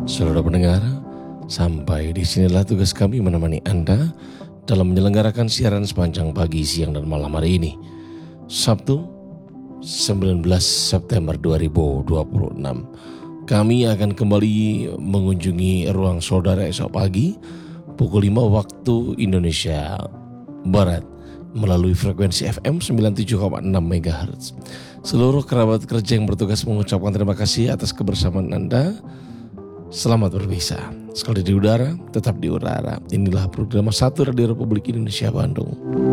Saudara pendengar, sampai di sinilah tugas kami menemani Anda dalam menyelenggarakan siaran sepanjang pagi, siang, dan malam hari ini. Sabtu, 19 September 2026. Kami akan kembali mengunjungi ruang saudara esok pagi pukul 5 waktu Indonesia Barat melalui frekuensi FM 97,6 MHz. Seluruh kerabat kerja yang bertugas mengucapkan terima kasih atas kebersamaan Anda. Selamat berpisah. Sekali di udara, tetap di udara. Inilah program 1 Radio Republik Indonesia Bandung.